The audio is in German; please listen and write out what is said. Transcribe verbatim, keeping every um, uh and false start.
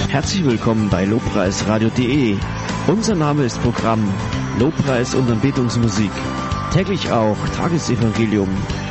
Herzlich willkommen bei lobpreisradio punkt de. Unser Name ist Programm Lobpreis und Anbetungsmusik. Täglich auch Tagesevangelium